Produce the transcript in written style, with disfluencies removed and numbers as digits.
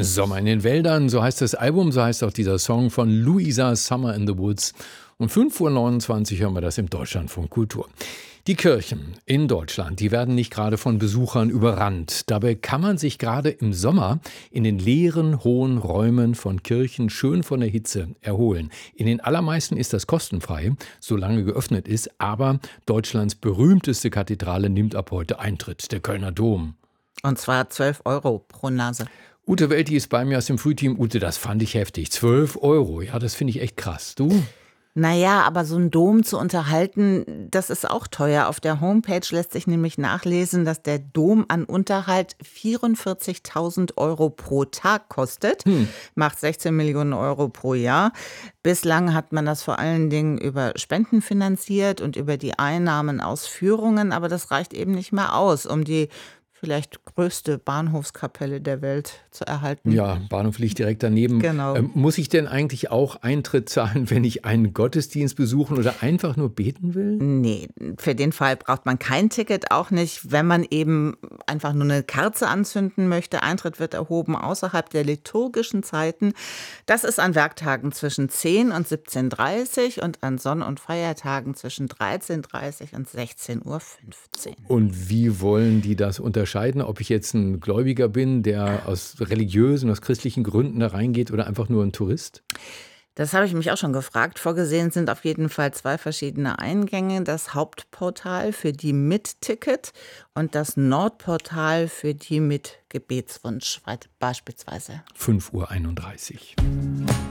Sommer in den Wäldern, so heißt das Album, so heißt auch dieser Song von Luisa, Summer in the Woods. Um 5:29 Uhr hören wir das im Deutschlandfunk Kultur. Die Kirchen in Deutschland, die werden nicht gerade von Besuchern überrannt. Dabei kann man sich gerade im Sommer in den leeren, hohen Räumen von Kirchen schön von der Hitze erholen. In den allermeisten ist das kostenfrei, solange geöffnet ist. Aber Deutschlands berühmteste Kathedrale nimmt ab heute Eintritt, der Kölner Dom. Und zwar 12 Euro pro Nase. Ute Welti ist bei mir aus dem Frühteam. Ute, das fand ich heftig. 12 Euro, ja, das finde ich echt krass. Du? Naja, aber so ein Dom zu unterhalten, das ist auch teuer. Auf der Homepage lässt sich nämlich nachlesen, dass der Dom an Unterhalt 44.000 Euro pro Tag kostet. Macht 16 Millionen Euro pro Jahr. Bislang hat man das vor allen Dingen über Spenden finanziert und über die Einnahmen aus Führungen. Aber das reicht eben nicht mehr aus, um die vielleicht größte Bahnhofskapelle der Welt zu erhalten. Ja, Bahnhof liegt direkt daneben. Genau. Muss ich denn eigentlich auch Eintritt zahlen, wenn ich einen Gottesdienst besuchen oder einfach nur beten will? Nee, für den Fall braucht man kein Ticket, auch nicht, wenn man eben einfach nur eine Kerze anzünden möchte. Eintritt wird erhoben außerhalb der liturgischen Zeiten. Das ist an Werktagen zwischen 10 und 17:30 und an Sonn- und Feiertagen zwischen 13:30 und 16:15 Uhr. Und wie wollen die das unterscheiden, ob ich jetzt ein Gläubiger bin, der aus religiösen, aus christlichen Gründen da reingeht oder einfach nur ein Tourist? Das habe ich mich auch schon gefragt. Vorgesehen sind auf jeden Fall 2 verschiedene Eingänge. Das Hauptportal für die mit Ticket und das Nordportal für die mit Gebetswunsch beispielsweise. 5:31 Uhr.